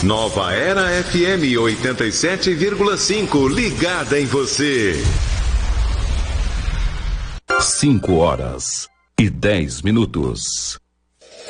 Nova Era FM 87,5, ligada em você. 5 horas e 10 minutos.